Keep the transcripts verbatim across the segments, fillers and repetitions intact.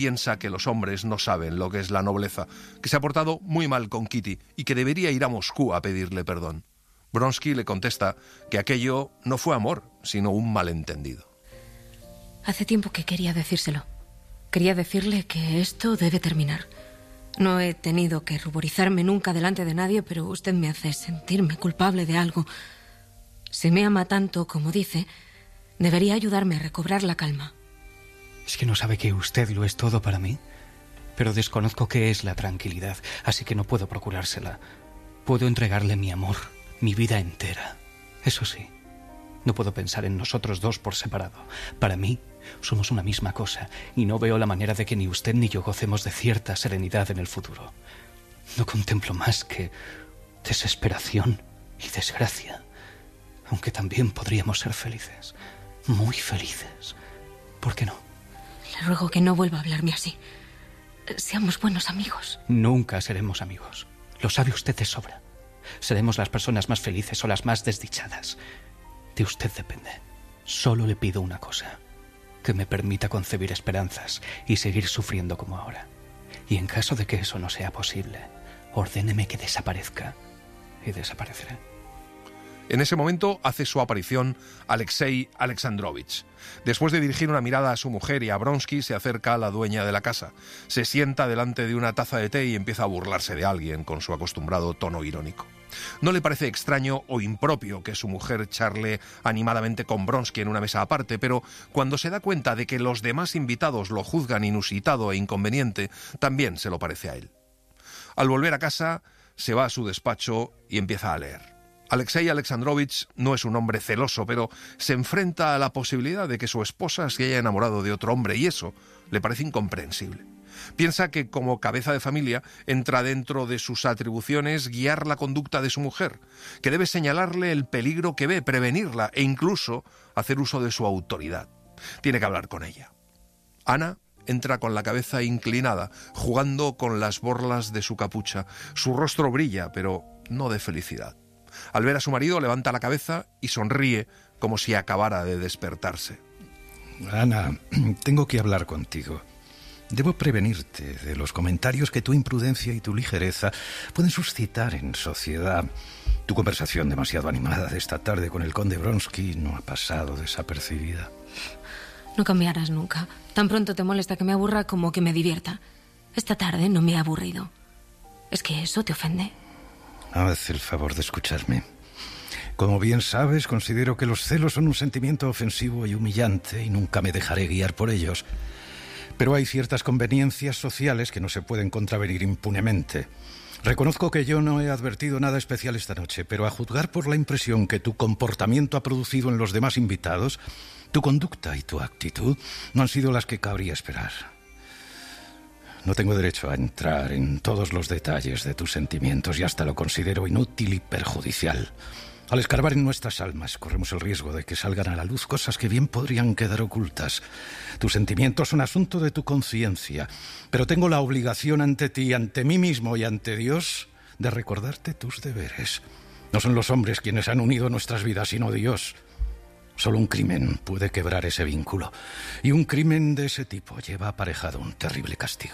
Piensa que los hombres no saben lo que es la nobleza, que se ha portado muy mal con Kitty y que debería ir a Moscú a pedirle perdón. Vronsky le contesta que aquello no fue amor, sino un malentendido. Hace tiempo que quería decírselo. Quería decirle que esto debe terminar. No he tenido que ruborizarme nunca delante de nadie, pero usted me hace sentirme culpable de algo. Si me ama tanto como dice, debería ayudarme a recobrar la calma. ¿Es que no sabe que usted lo es todo para mí? Pero desconozco qué es la tranquilidad, así que no puedo procurársela. Puedo entregarle mi amor, mi vida entera. Eso sí, no puedo pensar en nosotros dos por separado. Para mí, somos una misma cosa, y no veo la manera de que ni usted ni yo gocemos de cierta serenidad en el futuro. No contemplo más que desesperación y desgracia, aunque también podríamos ser felices, muy felices. ¿Por qué no? Le ruego que no vuelva a hablarme así. Seamos buenos amigos. Nunca seremos amigos. Lo sabe usted de sobra. Seremos las personas más felices o las más desdichadas. De usted depende. Solo le pido una cosa: que me permita concebir esperanzas y seguir sufriendo como ahora. Y en caso de que eso no sea posible, ordéneme que desaparezca y desapareceré. En ese momento hace su aparición Alexei Alexandrovich. Después de dirigir una mirada a su mujer y a Vronsky, se acerca a la dueña de la casa. Se sienta delante de una taza de té y empieza a burlarse de alguien con su acostumbrado tono irónico. No le parece extraño o impropio que su mujer charle animadamente con Vronsky en una mesa aparte, pero cuando se da cuenta de que los demás invitados lo juzgan inusitado e inconveniente, también se lo parece a él. Al volver a casa, se va a su despacho y empieza a leer. Alexei Alexandrovich no es un hombre celoso, pero se enfrenta a la posibilidad de que su esposa se haya enamorado de otro hombre y eso le parece incomprensible. Piensa que como cabeza de familia entra dentro de sus atribuciones guiar la conducta de su mujer, que debe señalarle el peligro que ve, prevenirla e incluso hacer uso de su autoridad. Tiene que hablar con ella. Ana entra con la cabeza inclinada, jugando con las borlas de su capucha. Su rostro brilla, pero no de felicidad. Al ver a su marido, levanta la cabeza y sonríe como si acabara de despertarse. Ana, tengo que hablar contigo. Debo prevenirte de los comentarios que tu imprudencia y tu ligereza pueden suscitar en sociedad. Tu conversación demasiado animada de esta tarde con el conde Vronsky no ha pasado desapercibida. No cambiarás nunca. Tan pronto te molesta que me aburra como que me divierta. Esta tarde no me he aburrido. ¿Es que eso te ofende? Haz el favor de escucharme. Como bien sabes, considero que los celos son un sentimiento ofensivo y humillante y nunca me dejaré guiar por ellos. Pero hay ciertas conveniencias sociales que no se pueden contravenir impunemente. Reconozco que yo no he advertido nada especial esta noche, pero a juzgar por la impresión que tu comportamiento ha producido en los demás invitados, tu conducta y tu actitud no han sido las que cabría esperar. No tengo derecho a entrar en todos los detalles de tus sentimientos y hasta lo considero inútil y perjudicial. Al escarbar en nuestras almas, corremos el riesgo de que salgan a la luz cosas que bien podrían quedar ocultas. Tus sentimientos son asunto de tu conciencia, pero tengo la obligación ante ti, ante mí mismo y ante Dios de recordarte tus deberes. No son los hombres quienes han unido nuestras vidas, sino Dios. Solo un crimen puede quebrar ese vínculo, y un crimen de ese tipo lleva aparejado un terrible castigo.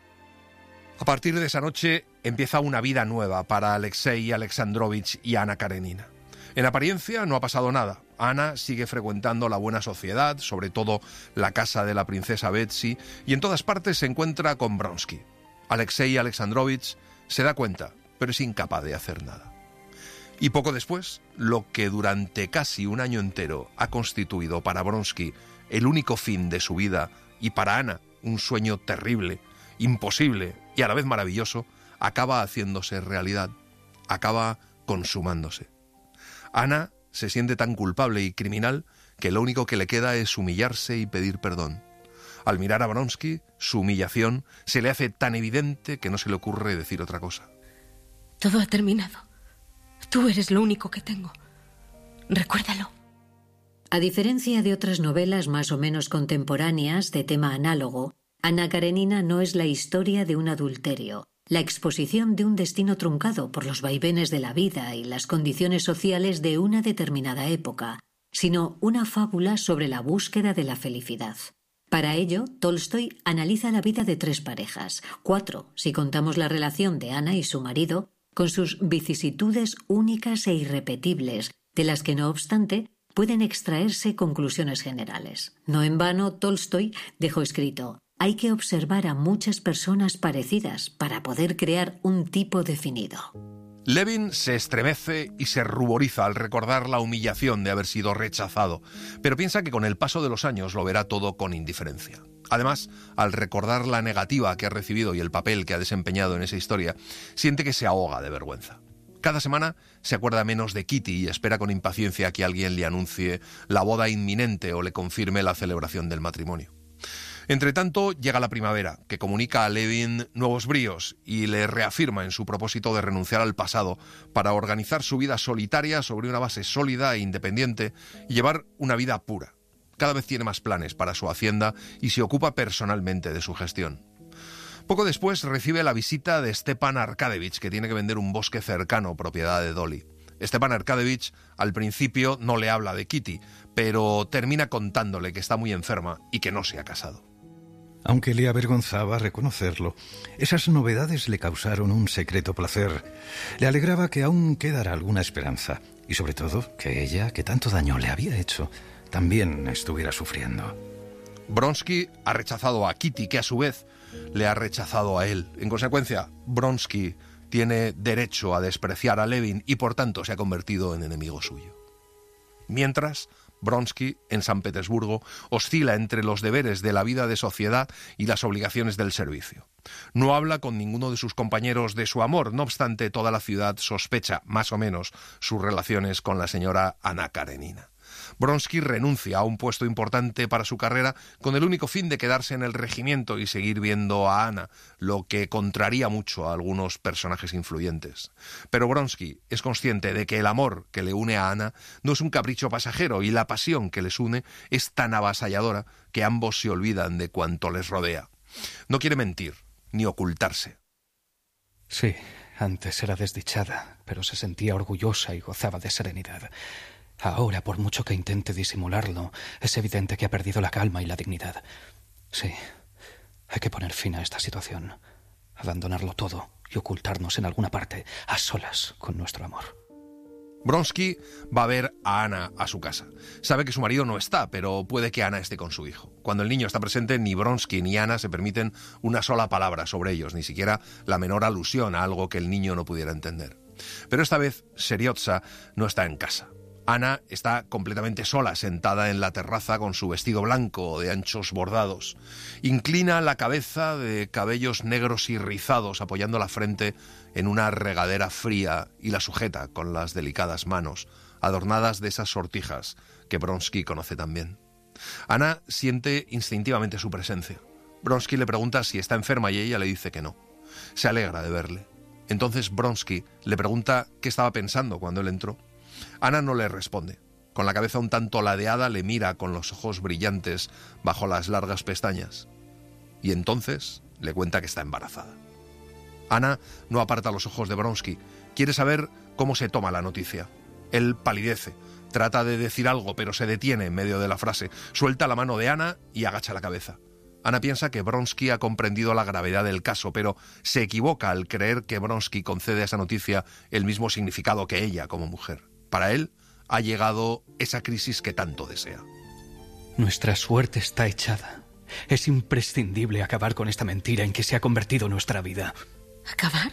A partir de esa noche empieza una vida nueva para Alexei Alexandrovich y Ana Karenina. En apariencia no ha pasado nada. Ana sigue frecuentando la buena sociedad, sobre todo la casa de la princesa Betsy, y en todas partes se encuentra con Vronsky. Alexei Alexandrovich se da cuenta, pero es incapaz de hacer nada. Y poco después, lo que durante casi un año entero ha constituido para Vronsky el único fin de su vida y para Ana un sueño terrible, imposible y a la vez maravilloso, acaba haciéndose realidad, acaba consumándose. Ana se siente tan culpable y criminal que lo único que le queda es humillarse y pedir perdón. Al mirar a Vronsky, su humillación se le hace tan evidente que no se le ocurre decir otra cosa. Todo ha terminado. Tú eres lo único que tengo. Recuérdalo. A diferencia de otras novelas más o menos contemporáneas de tema análogo, Ana Karenina no es la historia de un adulterio, la exposición de un destino truncado por los vaivenes de la vida y las condiciones sociales de una determinada época, sino una fábula sobre la búsqueda de la felicidad. Para ello, Tolstoy analiza la vida de tres parejas, cuatro si contamos la relación de Ana y su marido, con sus vicisitudes únicas e irrepetibles, de las que no obstante pueden extraerse conclusiones generales. No en vano, Tolstoy dejó escrito: hay que observar a muchas personas parecidas para poder crear un tipo definido. Levin se estremece y se ruboriza al recordar la humillación de haber sido rechazado, pero piensa que con el paso de los años lo verá todo con indiferencia. Además, al recordar la negativa que ha recibido y el papel que ha desempeñado en esa historia, siente que se ahoga de vergüenza. Cada semana se acuerda menos de Kitty y espera con impaciencia que alguien le anuncie la boda inminente o le confirme la celebración del matrimonio. Entre tanto, llega la primavera, que comunica a Levin nuevos bríos y le reafirma en su propósito de renunciar al pasado para organizar su vida solitaria sobre una base sólida e independiente y llevar una vida pura. Cada vez tiene más planes para su hacienda y se ocupa personalmente de su gestión. Poco después recibe la visita de Stepan Arkadevich, que tiene que vender un bosque cercano, propiedad de Dolly. Stepan Arkadevich al principio no le habla de Kitty, pero termina contándole que está muy enferma y que no se ha casado. Aunque le avergonzaba reconocerlo, esas novedades le causaron un secreto placer. Le alegraba que aún quedara alguna esperanza, y sobre todo que ella, que tanto daño le había hecho, también estuviera sufriendo. Bronsky ha rechazado a Kitty, que a su vez le ha rechazado a él. En consecuencia, Bronsky tiene derecho a despreciar a Levin y por tanto se ha convertido en enemigo suyo. Mientras, Bronsky, en San Petersburgo, oscila entre los deberes de la vida de sociedad y las obligaciones del servicio. No habla con ninguno de sus compañeros de su amor, no obstante toda la ciudad sospecha, más o menos, sus relaciones con la señora Anna Karenina. Bronsky renuncia a un puesto importante para su carrera con el único fin de quedarse en el regimiento y seguir viendo a Ana, lo que contraría mucho a algunos personajes influyentes. Pero Bronsky es consciente de que el amor que le une a Ana no es un capricho pasajero y la pasión que les une es tan avasalladora que ambos se olvidan de cuanto les rodea. No quiere mentir ni ocultarse. Sí, antes era desdichada, pero se sentía orgullosa y gozaba de serenidad. Ahora, por mucho que intente disimularlo, es evidente que ha perdido la calma y la dignidad. Sí, hay que poner fin a esta situación, abandonarlo todo y ocultarnos en alguna parte, a solas con nuestro amor. Bronsky va a ver a Ana a su casa. Sabe que su marido no está, pero puede que Ana esté con su hijo. Cuando el niño está presente, ni Bronsky ni Ana se permiten una sola palabra sobre ellos, ni siquiera la menor alusión a algo que el niño no pudiera entender. Pero esta vez, Seriozha no está en casa. Ana está completamente sola, sentada en la terraza con su vestido blanco de anchos bordados. Inclina la cabeza de cabellos negros y rizados, apoyando la frente en una regadera fría y la sujeta con las delicadas manos, adornadas de esas sortijas que Bronsky conoce también. Ana siente instintivamente su presencia. Bronsky le pregunta si está enferma y ella le dice que no. Se alegra de verle. Entonces Bronsky le pregunta qué estaba pensando cuando él entró. Ana no le responde. Con la cabeza un tanto ladeada le mira con los ojos brillantes bajo las largas pestañas. Y entonces le cuenta que está embarazada. Ana no aparta los ojos de Bronsky. Quiere saber cómo se toma la noticia. Él palidece. Trata de decir algo, pero se detiene en medio de la frase. Suelta la mano de Ana y agacha la cabeza. Ana piensa que Bronsky ha comprendido la gravedad del caso, pero se equivoca al creer que Bronsky concede a esa noticia el mismo significado que ella como mujer. Para él ha llegado esa crisis que tanto desea. Nuestra suerte está echada. Es imprescindible acabar con esta mentira en que se ha convertido nuestra vida. ¿Acabar?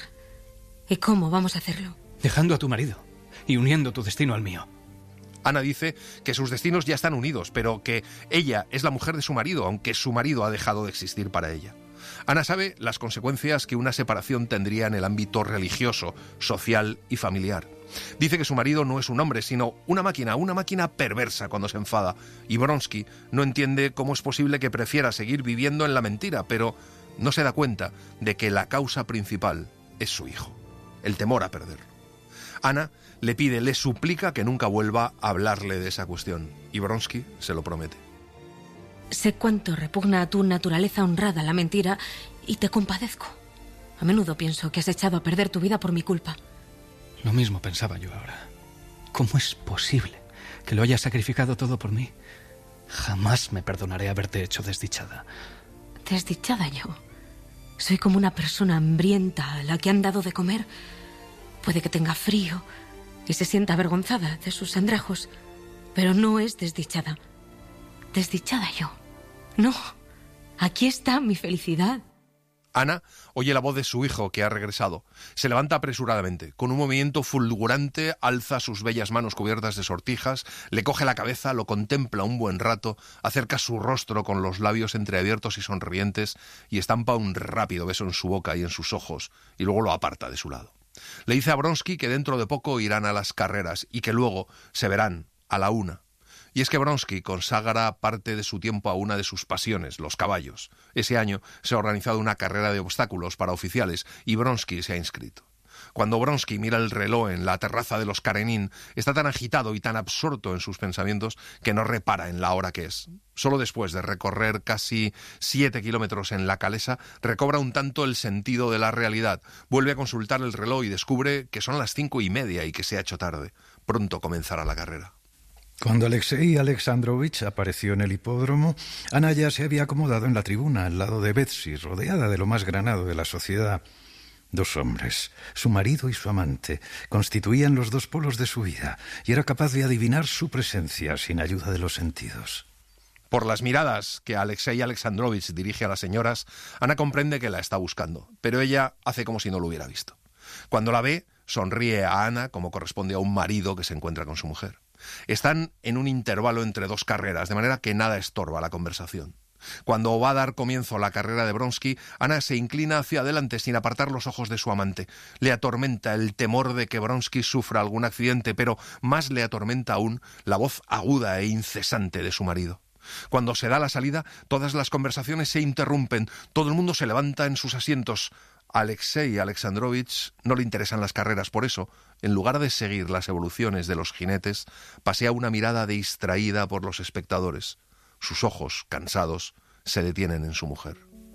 ¿Y cómo vamos a hacerlo? Dejando a tu marido y uniendo tu destino al mío. Ana dice que sus destinos ya están unidos, pero que ella es la mujer de su marido, aunque su marido ha dejado de existir para ella. Ana sabe las consecuencias que una separación tendría en el ámbito religioso, social y familiar. Dice que su marido no es un hombre, sino una máquina, una máquina perversa cuando se enfada. Y Bronsky no entiende cómo es posible que prefiera seguir viviendo en la mentira, pero no se da cuenta de que la causa principal es su hijo, el temor a perderlo. Ana le pide, le suplica que nunca vuelva a hablarle de esa cuestión, y Bronsky se lo promete. Sé cuánto repugna a tu naturaleza honrada la mentira y te compadezco. A menudo pienso que has echado a perder tu vida por mi culpa. Lo mismo pensaba yo ahora. ¿Cómo es posible que lo haya sacrificado todo por mí? Jamás me perdonaré haberte hecho desdichada. ¿Desdichada yo? Soy como una persona hambrienta a la que han dado de comer. Puede que tenga frío y se sienta avergonzada de sus andrajos, pero no es desdichada. Desdichada yo. No. Aquí está mi felicidad. Ana oye la voz de su hijo, que ha regresado. Se levanta apresuradamente. Con un movimiento fulgurante, alza sus bellas manos cubiertas de sortijas, le coge la cabeza, lo contempla un buen rato, acerca su rostro con los labios entreabiertos y sonrientes y estampa un rápido beso en su boca y en sus ojos, y luego lo aparta de su lado. Le dice a Vronsky que dentro de poco irán a las carreras y que luego se verán a la una. Y es que Vronsky consagra parte de su tiempo a una de sus pasiones, los caballos. Ese año se ha organizado una carrera de obstáculos para oficiales y Vronsky se ha inscrito. Cuando Vronsky mira el reloj en la terraza de los Karenin, está tan agitado y tan absorto en sus pensamientos que no repara en la hora que es. Solo después de recorrer casi siete kilómetros en la calesa, recobra un tanto el sentido de la realidad. Vuelve a consultar el reloj y descubre que son las cinco y media y que se ha hecho tarde. Pronto comenzará la carrera. Cuando Alexei Alexandrovich apareció en el hipódromo, Ana ya se había acomodado en la tribuna al lado de Betsy, rodeada de lo más granado de la sociedad. Dos hombres, su marido y su amante, constituían los dos polos de su vida, y era capaz de adivinar su presencia sin ayuda de los sentidos. Por las miradas que Alexei Alexandrovich dirige a las señoras, Ana comprende que la está buscando, pero ella hace como si no lo hubiera visto. Cuando la ve, sonríe a Ana como corresponde a un marido que se encuentra con su mujer. Están en un intervalo entre dos carreras, de manera que nada estorba la conversación. Cuando va a dar comienzo la carrera de Vronsky, Ana se inclina hacia adelante sin apartar los ojos de su amante. Le atormenta el temor de que Vronsky sufra algún accidente, pero más le atormenta aún la voz aguda e incesante de su marido. Cuando se da la salida, todas las conversaciones se interrumpen, todo el mundo se levanta en sus asientos. A Alexei Alexandrovich no le interesan las carreras, por eso, en lugar de seguir las evoluciones de los jinetes, pasea una mirada distraída por los espectadores. Sus ojos, cansados, se detienen en su mujer.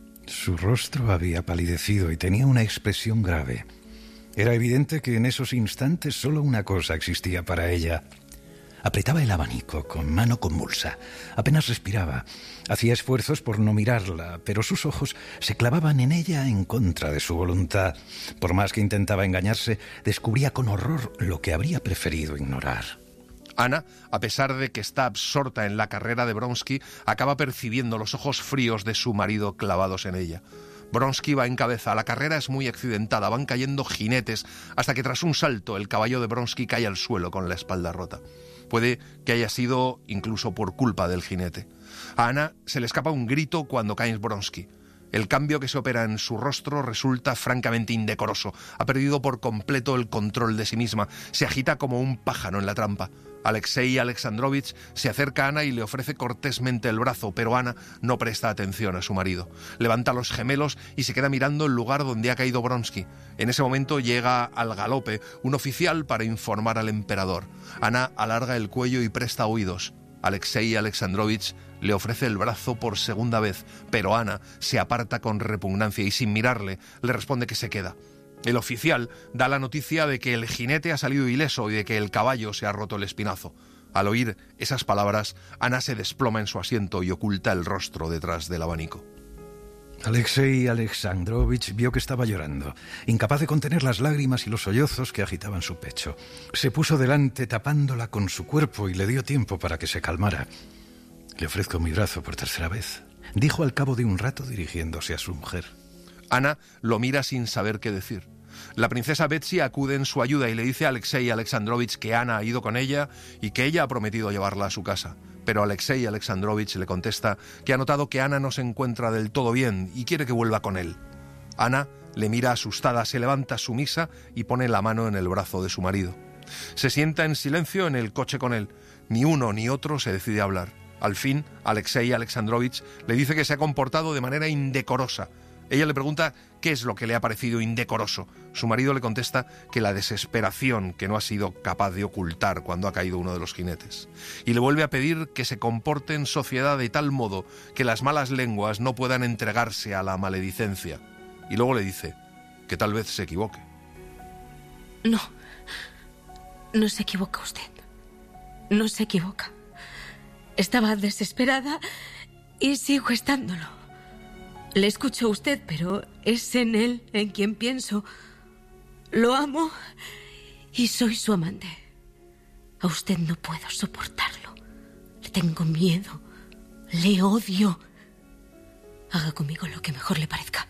Su rostro había palidecido y tenía una expresión grave. Era evidente que en esos instantes solo una cosa existía para ella. Apretaba el abanico con mano convulsa. Apenas respiraba. Hacía esfuerzos por no mirarla, pero sus ojos se clavaban en ella en contra de su voluntad. Por más que intentaba engañarse, descubría con horror lo que habría preferido ignorar. Ana, a pesar de que está absorta en la carrera de Vronsky, acaba percibiendo los ojos fríos de su marido clavados en ella. Vronsky va en cabeza, la carrera es muy accidentada, van cayendo jinetes, hasta que tras un salto el caballo de Vronsky cae al suelo con la espalda rota. Puede que haya sido incluso por culpa del jinete. A Ana se le escapa un grito cuando cae Vronsky. El cambio que se opera en su rostro resulta francamente indecoroso. Ha perdido por completo el control de sí misma. Se agita como un pájaro en la trampa. Alexei Alexandrovich se acerca a Ana y le ofrece cortésmente el brazo, pero Ana no presta atención a su marido. Levanta los gemelos y se queda mirando el lugar donde ha caído Vronsky. En ese momento llega al galope un oficial para informar al emperador. Ana alarga el cuello y presta oídos. Alexei Alexandrovich le ofrece el brazo por segunda vez, pero Ana se aparta con repugnancia y sin mirarle le responde que se queda. El oficial da la noticia de que el jinete ha salido ileso y de que el caballo se ha roto el espinazo. Al oír esas palabras, Ana se desploma en su asiento y oculta el rostro detrás del abanico. Alexei Alexandrovich vio que estaba llorando, incapaz de contener las lágrimas y los sollozos que agitaban su pecho. Se puso delante tapándola con su cuerpo y le dio tiempo para que se calmara. «Le ofrezco mi brazo por tercera vez», dijo al cabo de un rato dirigiéndose a su mujer. Ana lo mira sin saber qué decir. La princesa Betsy acude en su ayuda y le dice a Alexei Alexandrovich que Ana ha ido con ella y que ella ha prometido llevarla a su casa. Pero Alexei Alexandrovich le contesta que ha notado que Ana no se encuentra del todo bien y quiere que vuelva con él. Ana le mira asustada, se levanta sumisa y pone la mano en el brazo de su marido. Se sienta en silencio en el coche con él. Ni uno ni otro se decide a hablar. Al fin, Alexei Alexandrovich le dice que se ha comportado de manera indecorosa. Ella le pregunta qué es lo que le ha parecido indecoroso. Su marido le contesta que la desesperación que no ha sido capaz de ocultar cuando ha caído uno de los jinetes. Y le vuelve a pedir que se comporte en sociedad de tal modo que las malas lenguas no puedan entregarse a la maledicencia. Y luego le dice que tal vez se equivoque. No, no se equivoca usted. No se equivoca. Estaba desesperada y sigo estándolo. Le escucho a usted, pero es en él en quien pienso. Lo amo y soy su amante. A usted no puedo soportarlo. Le tengo miedo. Le odio. Haga conmigo lo que mejor le parezca.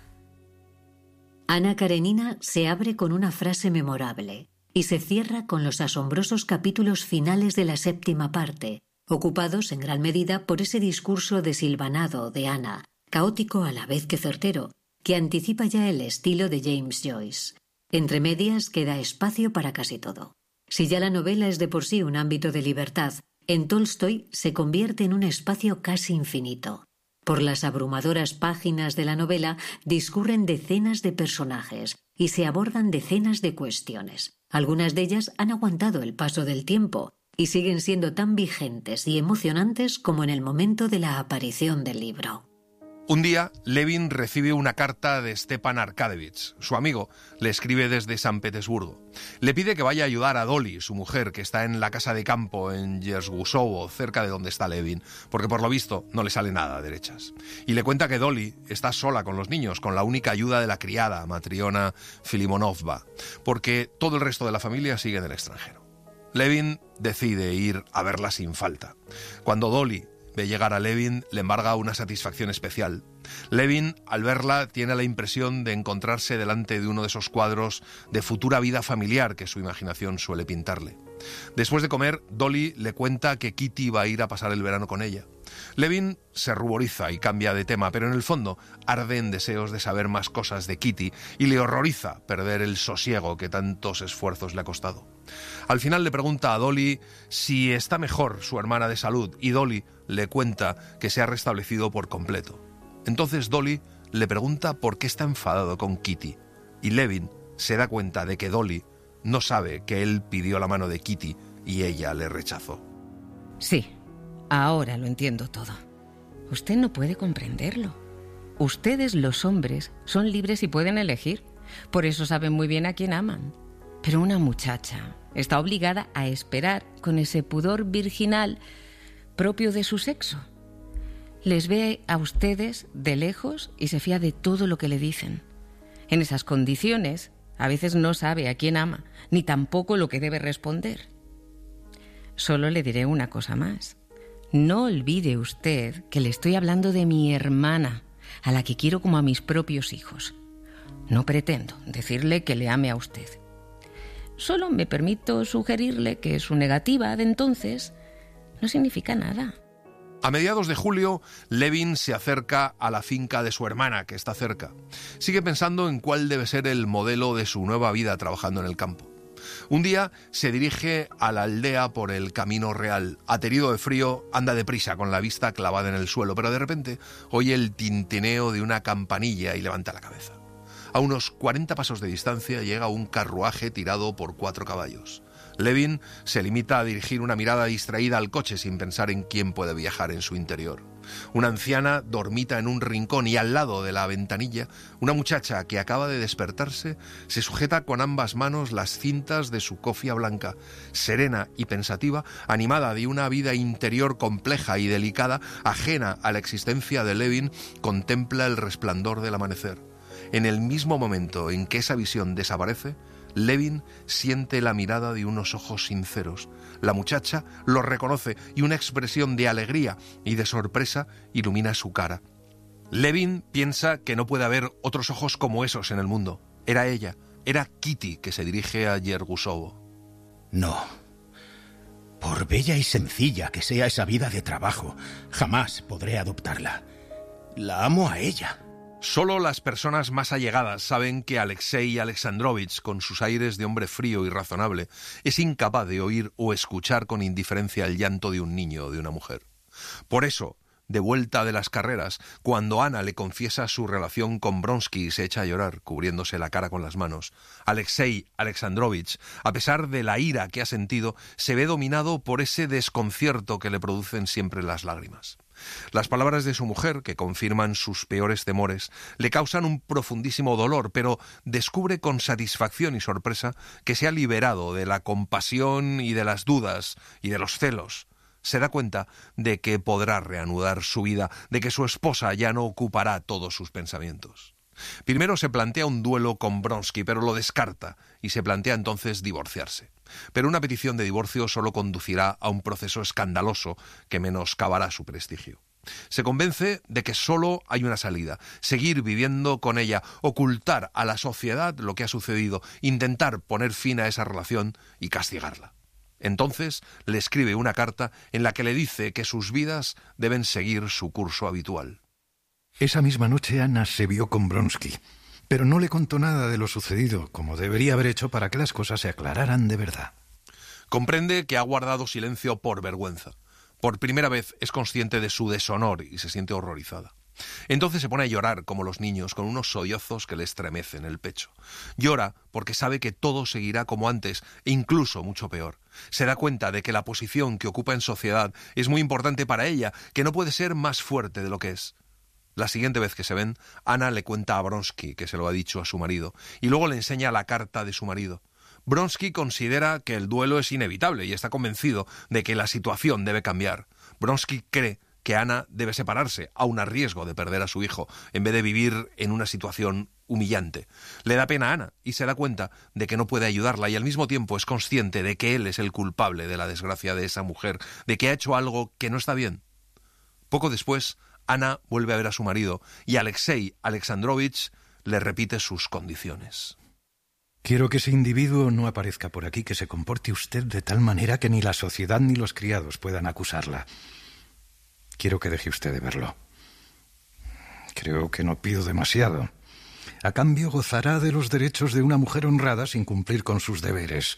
Ana Karenina se abre con una frase memorable y se cierra con los asombrosos capítulos finales de la séptima parte, ocupados en gran medida por ese discurso desilvanado de Ana, caótico a la vez que certero, que anticipa ya el estilo de James Joyce. Entre medias queda espacio para casi todo. Si ya la novela es de por sí un ámbito de libertad, en Tolstoy se convierte en un espacio casi infinito. Por las abrumadoras páginas de la novela discurren decenas de personajes y se abordan decenas de cuestiones. Algunas de ellas han aguantado el paso del tiempo y siguen siendo tan vigentes y emocionantes como en el momento de la aparición del libro. Un día, Levin recibe una carta de Stepan Arkadevich. Su amigo le escribe desde San Petersburgo. Le pide que vaya a ayudar a Dolly, su mujer, que está en la casa de campo en Yerzgusovo, cerca de donde está Levin, porque por lo visto no le sale nada a derechas. Y le cuenta que Dolly está sola con los niños, con la única ayuda de la criada, Matriona Filimonovna, porque todo el resto de la familia sigue en el extranjero. Levin decide ir a verla sin falta. Cuando Dolly ve llegar a Levin, le embarga una satisfacción especial. Levin, al verla, tiene la impresión de encontrarse delante de uno de esos cuadros de futura vida familiar que su imaginación suele pintarle. Después de comer, Dolly le cuenta que Kitty va a ir a pasar el verano con ella. Levin se ruboriza y cambia de tema, pero en el fondo arde en deseos de saber más cosas de Kitty y le horroriza perder el sosiego que tantos esfuerzos le ha costado. Al final le pregunta a Dolly si está mejor su hermana de salud y Dolly le cuenta que se ha restablecido por completo. Entonces Dolly le pregunta por qué está enfadado con Kitty y Levin se da cuenta de que Dolly no sabe que él pidió la mano de Kitty y ella le rechazó. Sí, ahora lo entiendo todo. Usted no puede comprenderlo. Ustedes, los hombres, son libres y pueden elegir. Por eso saben muy bien a quién aman. Pero una muchacha está obligada a esperar con ese pudor virginal propio de su sexo. Les ve a ustedes de lejos y se fía de todo lo que le dicen. En esas condiciones, a veces no sabe a quién ama, ni tampoco lo que debe responder. Solo le diré una cosa más. No olvide usted que le estoy hablando de mi hermana, a la que quiero como a mis propios hijos. No pretendo decirle que le ame a usted. Solo me permito sugerirle que su negativa de entonces no significa nada. A mediados de julio, Levin se acerca a la finca de su hermana, que está cerca. Sigue pensando en cuál debe ser el modelo de su nueva vida trabajando en el campo. Un día se dirige a la aldea por el camino real. Aterido de frío, anda deprisa con la vista clavada en el suelo, pero de repente oye el tintineo de una campanilla y levanta la cabeza. A unos cuarenta pasos de distancia llega un carruaje tirado por cuatro caballos. Levin se limita a dirigir una mirada distraída al coche sin pensar en quién puede viajar en su interior. Una anciana dormita en un rincón y al lado de la ventanilla, una muchacha que acaba de despertarse se sujeta con ambas manos las cintas de su cofia blanca. Serena y pensativa, animada de una vida interior compleja y delicada, ajena a la existencia de Levin, contempla el resplandor del amanecer. En el mismo momento en que esa visión desaparece, Levin siente la mirada de unos ojos sinceros. La muchacha lo reconoce y una expresión de alegría y de sorpresa ilumina su cara. Levin piensa que no puede haber otros ojos como esos en el mundo. Era ella, era Kitty que se dirige a Yergusovo. No. Por bella y sencilla que sea esa vida de trabajo, jamás podré adoptarla. La amo a ella. Solo las personas más allegadas saben que Alexei Alexandrovich, con sus aires de hombre frío y razonable, es incapaz de oír o escuchar con indiferencia el llanto de un niño o de una mujer. Por eso, de vuelta de las carreras, cuando Ana le confiesa su relación con Bronsky y se echa a llorar, cubriéndose la cara con las manos, Alexei Alexandrovich, a pesar de la ira que ha sentido, se ve dominado por ese desconcierto que le producen siempre las lágrimas. Las palabras de su mujer, que confirman sus peores temores, le causan un profundísimo dolor, pero descubre con satisfacción y sorpresa que se ha liberado de la compasión y de las dudas y de los celos. se da cuenta de que podrá reanudar su vida, de que su esposa ya no ocupará todos sus pensamientos. Primero se plantea un duelo con Vronsky, pero lo descarta y se plantea entonces divorciarse. Pero una petición de divorcio solo conducirá a un proceso escandaloso que menoscabará su prestigio. Se convence de que solo hay una salida: seguir viviendo con ella, ocultar a la sociedad lo que ha sucedido, intentar poner fin a esa relación y castigarla. Entonces le escribe una carta en la que le dice que sus vidas deben seguir su curso habitual. Esa misma noche Ana se vio con Vronsky, pero no le contó nada de lo sucedido, como debería haber hecho para que las cosas se aclararan de verdad. Comprende que ha guardado silencio por vergüenza. Por primera vez es consciente de su deshonor y se siente horrorizada. Entonces se pone a llorar como los niños, con unos sollozos que le estremecen el pecho. Llora porque sabe que todo seguirá como antes, e incluso mucho peor. Se da cuenta de que la posición que ocupa en sociedad es muy importante para ella, que no puede ser más fuerte de lo que es. La siguiente vez que se ven, Ana le cuenta a Vronsky que se lo ha dicho a su marido, y luego le enseña la carta de su marido. Vronsky considera que el duelo es inevitable y está convencido de que la situación debe cambiar. Vronsky cree que Ana debe separarse, aun a riesgo de perder a su hijo, en vez de vivir en una situación humillante. Le da pena a Ana y se da cuenta de que no puede ayudarla, y al mismo tiempo es consciente de que él es el culpable de la desgracia de esa mujer, de que ha hecho algo que no está bien. Poco después, Ana vuelve a ver a su marido y Alexei Alexandrovich le repite sus condiciones. Quiero que ese individuo no aparezca por aquí, que se comporte usted de tal manera que ni la sociedad ni los criados puedan acusarla. Quiero que deje usted de verlo. Creo que no pido demasiado. A cambio, gozará de los derechos de una mujer honrada sin cumplir con sus deberes.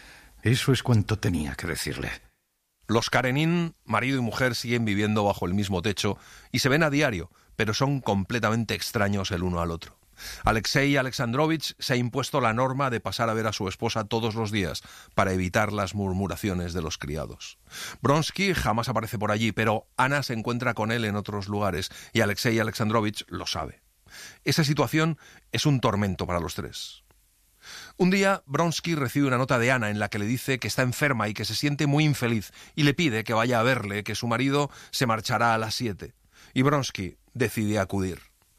Eso es cuanto tenía que decirle. Los Karenin, marido y mujer, siguen viviendo bajo el mismo techo y se ven a diario, pero son completamente extraños el uno al otro. Alexei Alexandrovich se ha impuesto la norma de pasar a ver a su esposa todos los días para evitar las murmuraciones de los criados. Vronsky jamás aparece por allí, pero Ana se encuentra con él en otros lugares y Alexei Alexandrovich lo sabe. Esa situación es un tormento para los tres. Un día, Vronsky recibe una nota de Ana en la que le dice que está enferma y que se siente muy infeliz, y le pide que vaya a verle, que su marido se marchará a las siete. Y Vronsky decide acudir.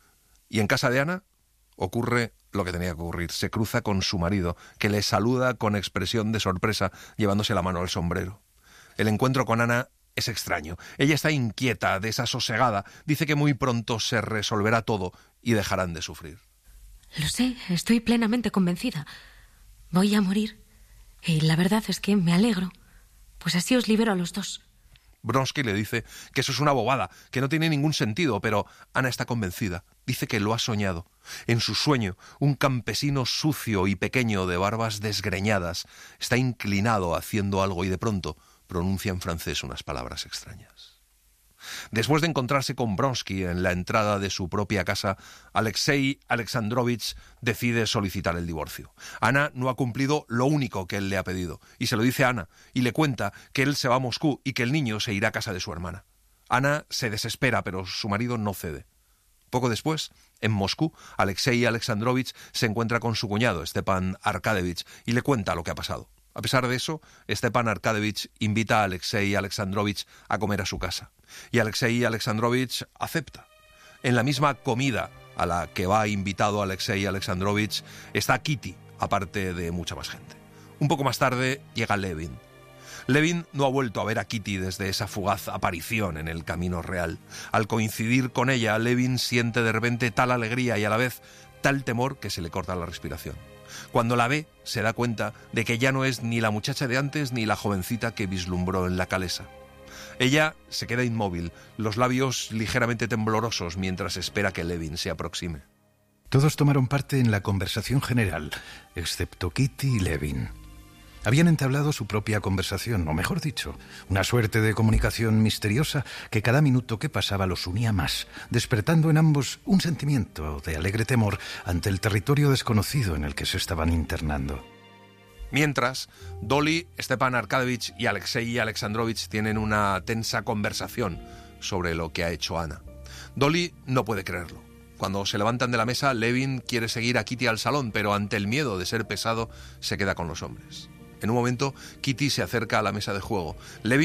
Y en casa de Ana ocurre lo que tenía que ocurrir. Se cruza con su marido, que le saluda con expresión de sorpresa, llevándose la mano al sombrero. El encuentro con Ana es extraño. Ella está inquieta, desasosegada. Dice que muy pronto se resolverá todo y dejarán de sufrir. Lo sé, estoy plenamente convencida. Voy a morir. Y la verdad es que me alegro, pues así os libero a los dos. Vronsky le dice que eso es una bobada, que no tiene ningún sentido, pero Ana está convencida. Dice que lo ha soñado. En su sueño, un campesino sucio y pequeño de barbas desgreñadas está inclinado haciendo algo y de pronto pronuncia en francés unas palabras extrañas. Después de encontrarse con Vronsky en la entrada de su propia casa, Alexei Alexandrovich decide solicitar el divorcio. Ana no ha cumplido lo único que él le ha pedido, y se lo dice a Ana, y le cuenta que él se va a Moscú y que el niño se irá a casa de su hermana. Ana se desespera, pero su marido no cede. Poco después, en Moscú, Alexei Alexandrovich se encuentra con su cuñado, Stepan Arkadevich, y le cuenta lo que ha pasado. A pesar de eso, Stepan Arkadevich invita a Alexei Alexandrovich a comer a su casa. Y Alexei Alexandrovich acepta. En la misma comida a la que va invitado Alexei Alexandrovich está Kitty, aparte de mucha más gente. Un poco más tarde llega Levin. Levin no ha vuelto a ver a Kitty desde esa fugaz aparición en el camino real. Al coincidir con ella, Levin siente de repente tal alegría y a la vez tal temor que se le corta la respiración. Cuando la ve, se da cuenta de que ya no es ni la muchacha de antes ni la jovencita que vislumbró en la calesa. Ella se queda inmóvil, los labios ligeramente temblorosos mientras espera que Levin se aproxime. Todos tomaron parte en la conversación general, excepto Kitty y Levin. Habían entablado su propia conversación, o mejor dicho, una suerte de comunicación misteriosa que cada minuto que pasaba los unía más, despertando en ambos un sentimiento de alegre temor ante el territorio desconocido en el que se estaban internando. Mientras, Dolly, Stepan Arkadevich y Alexei Alexandrovich tienen una tensa conversación sobre lo que ha hecho Ana. Dolly no puede creerlo. Cuando se levantan de la mesa, Levin quiere seguir a Kitty al salón, pero ante el miedo de ser pesado, se queda con los hombres. En un momento, Kitty se acerca a la mesa de juego. Levin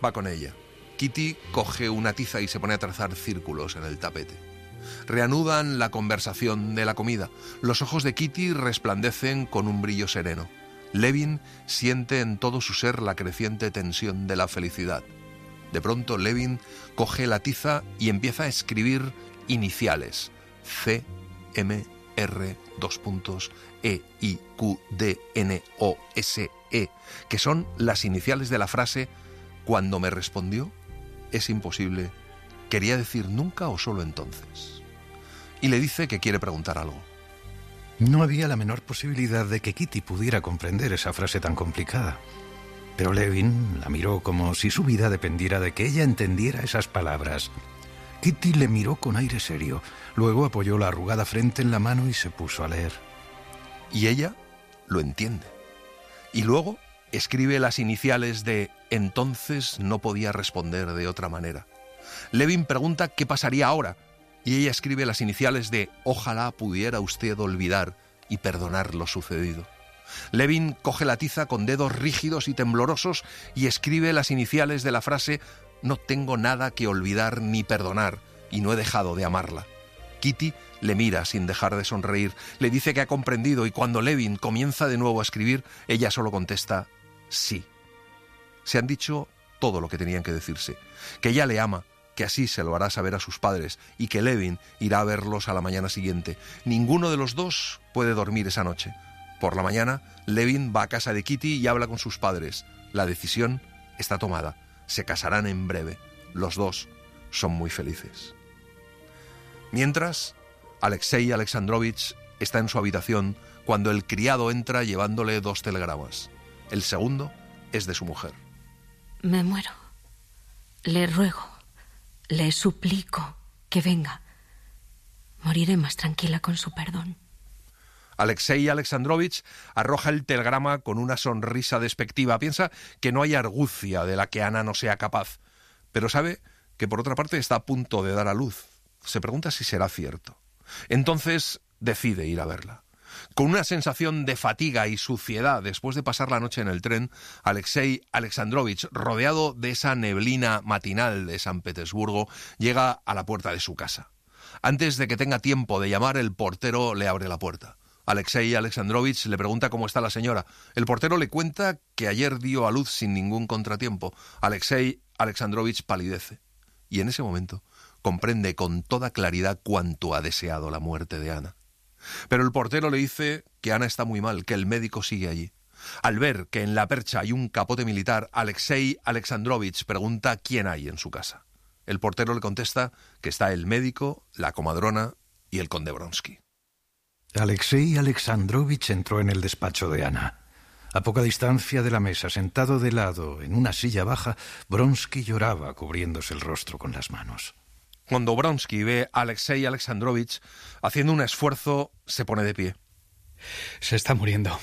va con ella. Kitty coge una tiza y se pone a trazar círculos en el tapete. Reanudan la conversación de la comida. Los ojos de Kitty resplandecen con un brillo sereno. Levin siente en todo su ser la creciente tensión de la felicidad. De pronto Levin coge la tiza y empieza a escribir iniciales. C, M, R, dos puntos, E, I, Q, D, N, O, S, E, que son las iniciales de la frase «Cuando me respondió, es imposible. ¿Quería decir nunca o solo entonces?» Y le dice que quiere preguntar algo. No había la menor posibilidad de que Kitty pudiera comprender esa frase tan complicada. Pero Levin la miró como si su vida dependiera de que ella entendiera esas palabras. Kitty le miró con aire serio. Luego apoyó la arrugada frente en la mano y se puso a leer. Y ella lo entiende. Y luego escribe las iniciales de «Entonces no podía responder de otra manera». Levin pregunta qué pasaría ahora, y ella escribe las iniciales de «Ojalá pudiera usted olvidar y perdonar lo sucedido». Levin coge la tiza con dedos rígidos y temblorosos y escribe las iniciales de la frase «No tengo nada que olvidar ni perdonar y no he dejado de amarla». Kitty le mira sin dejar de sonreír, le dice que ha comprendido y cuando Levin comienza de nuevo a escribir, ella solo contesta «sí». Se han dicho todo lo que tenían que decirse, que ella le ama, que así se lo hará saber a sus padres y que Levin irá a verlos a la mañana siguiente. Ninguno de los dos puede dormir esa noche. Por la mañana, Levin va a casa de Kitty y habla con sus padres. La decisión está tomada. Se casarán en breve. Los dos son muy felices. Mientras, Alexei Alexandrovich está en su habitación cuando el criado entra llevándole dos telegramas. El segundo es de su mujer. Me muero. Le ruego, le suplico que venga. Moriré más tranquila con su perdón. Alexei Alexandrovich arroja el telegrama con una sonrisa despectiva. Piensa que no hay argucia de la que Ana no sea capaz, pero sabe que por otra parte está a punto de dar a luz. Se pregunta si será cierto. Entonces decide ir a verla. Con una sensación de fatiga y suciedad después de pasar la noche en el tren, Alexei Alexandrovich, rodeado de esa neblina matinal de San Petersburgo, llega a la puerta de su casa. Antes de que tenga tiempo de llamar, el portero le abre la puerta. Alexei Alexandrovich le pregunta cómo está la señora. El portero le cuenta que ayer dio a luz sin ningún contratiempo. Alexei Alexandrovich palidece. Y en ese momento comprende con toda claridad cuánto ha deseado la muerte de Ana. Pero el portero le dice que Ana está muy mal, que el médico sigue allí. Al ver que en la percha hay un capote militar, Alexei Alexandrovich pregunta quién hay en su casa. El portero le contesta que está el médico, la comadrona y el conde Vronsky. Alexei Alexandrovich entró en el despacho de Ana. A poca distancia de la mesa, sentado de lado en una silla baja, Vronsky lloraba cubriéndose el rostro con las manos. Cuando Vronsky ve a Alexei Alexandrovich haciendo un esfuerzo, se pone de pie. Se está muriendo.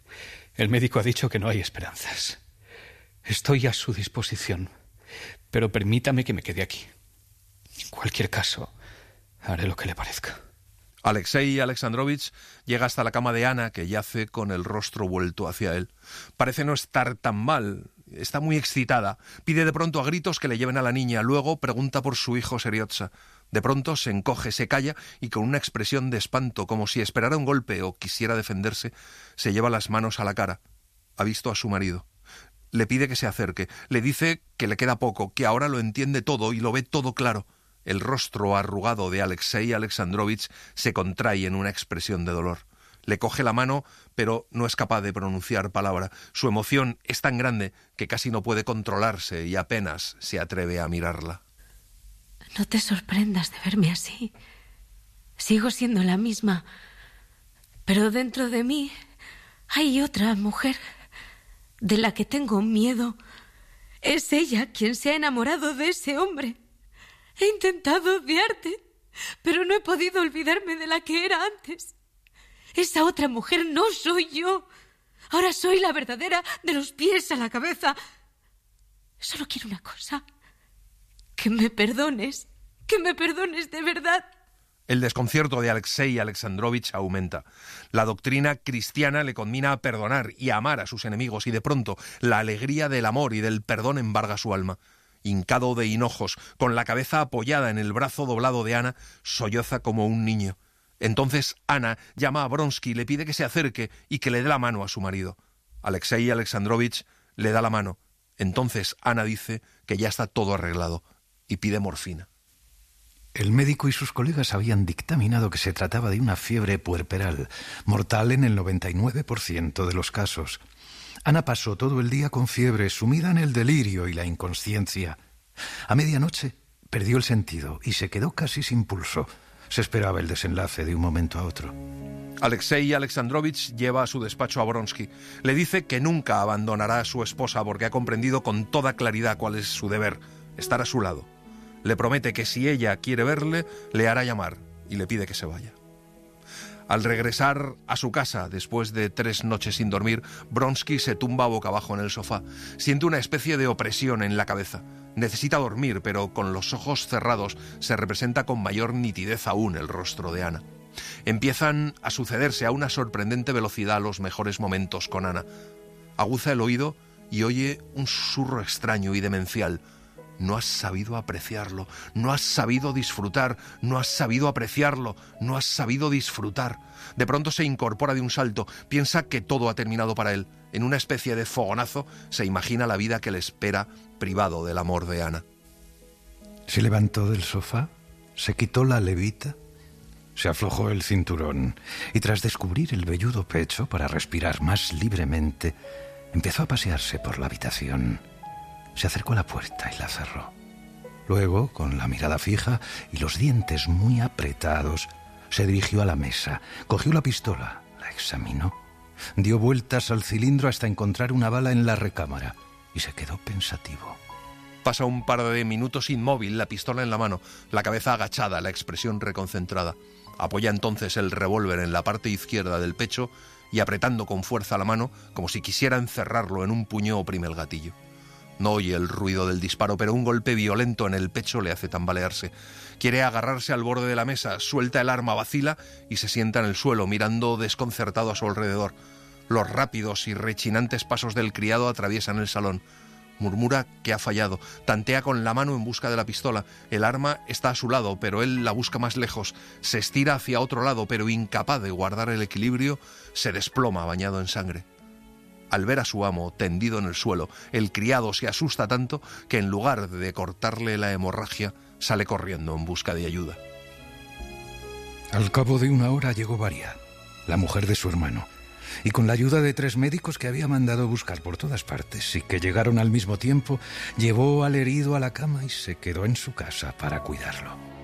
El médico ha dicho que no hay esperanzas. Estoy a su disposición, pero permítame que me quede aquí. En cualquier caso, haré lo que le parezca. Alexei Alexandrovich llega hasta la cama de Ana, que yace con el rostro vuelto hacia él. Parece no estar tan mal, está muy excitada. Pide de pronto a gritos que le lleven a la niña. Luego pregunta por su hijo Seriotza. De pronto se encoge, se calla y con una expresión de espanto, como si esperara un golpe o quisiera defenderse, se lleva las manos a la cara. Ha visto a su marido. Le pide que se acerque. Le dice que le queda poco, que ahora lo entiende todo y lo ve todo claro. El rostro arrugado de Alexei Alexandrovich se contrae en una expresión de dolor. Le coge la mano, pero no es capaz de pronunciar palabra. Su emoción es tan grande que casi no puede controlarse y apenas se atreve a mirarla. No te sorprendas de verme así. Sigo siendo la misma, pero dentro de mí hay otra mujer de la que tengo miedo. Es ella quien se ha enamorado de ese hombre. He intentado odiarte, pero no he podido olvidarme de la que era antes. Esa otra mujer no soy yo. Ahora soy la verdadera de los pies a la cabeza. Solo quiero una cosa. Que me perdones. Que me perdones de verdad. El desconcierto de Alexei Alexandrovich aumenta. La doctrina cristiana le conmina a perdonar y a amar a sus enemigos, y de pronto la alegría del amor y del perdón embarga su alma. Hincado de hinojos, con la cabeza apoyada en el brazo doblado de Ana, solloza como un niño. Entonces Ana llama a Vronsky y le pide que se acerque y que le dé la mano a su marido. Alexei Alexandrovich le da la mano. Entonces Ana dice que ya está todo arreglado y pide morfina. El médico y sus colegas habían dictaminado que se trataba de una fiebre puerperal, mortal en el noventa y nueve por ciento de los casos. Ana pasó todo el día con fiebre, sumida en el delirio y la inconsciencia. A medianoche perdió el sentido y se quedó casi sin pulso. Se esperaba el desenlace de un momento a otro. Alexei Alexandrovich lleva a su despacho a Vronsky. Le dice que nunca abandonará a su esposa porque ha comprendido con toda claridad cuál es su deber, estar a su lado. Le promete que si ella quiere verle, le hará llamar y le pide que se vaya. Al regresar a su casa, después de tres noches sin dormir, Vronsky se tumba boca abajo en el sofá. Siente una especie de opresión en la cabeza. Necesita dormir, pero con los ojos cerrados se representa con mayor nitidez aún el rostro de Ana. Empiezan a sucederse a una sorprendente velocidad los mejores momentos con Ana. Aguza el oído y oye un susurro extraño y demencial. No has sabido apreciarlo, no has sabido disfrutar, no has sabido apreciarlo, no has sabido disfrutar. De pronto se incorpora de un salto, piensa que todo ha terminado para él. En una especie de fogonazo se imagina la vida que le espera privado del amor de Ana. Se levantó del sofá, se quitó la levita, se aflojó el cinturón y tras descubrir el velludo pecho para respirar más libremente, empezó a pasearse por la habitación. Se acercó a la puerta y la cerró. Luego, con la mirada fija y los dientes muy apretados, se dirigió a la mesa, cogió la pistola, la examinó, dio vueltas al cilindro hasta encontrar una bala en la recámara y se quedó pensativo. Pasa un par de minutos inmóvil, la pistola en la mano, la cabeza agachada, la expresión reconcentrada. Apoya entonces el revólver en la parte izquierda del pecho y apretando con fuerza la mano, como si quisiera encerrarlo en un puño, oprime el gatillo. No oye el ruido del disparo, pero un golpe violento en el pecho le hace tambalearse. Quiere agarrarse al borde de la mesa, suelta el arma, vacila y se sienta en el suelo, mirando desconcertado a su alrededor. Los rápidos y rechinantes pasos del criado atraviesan el salón. Murmura que ha fallado, tantea con la mano en busca de la pistola. El arma está a su lado, pero él la busca más lejos. Se estira hacia otro lado, pero incapaz de guardar el equilibrio, se desploma bañado en sangre. Al ver a su amo tendido en el suelo, el criado se asusta tanto que en lugar de cortarle la hemorragia, sale corriendo en busca de ayuda. Al cabo de una hora llegó Varia, la mujer de su hermano, y con la ayuda de tres médicos que había mandado buscar por todas partes y que llegaron al mismo tiempo, llevó al herido a la cama y se quedó en su casa para cuidarlo.